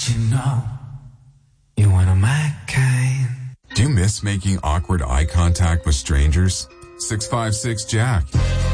you know you're one of my kind. Do you miss making awkward eye contact with strangers? 656 Jack.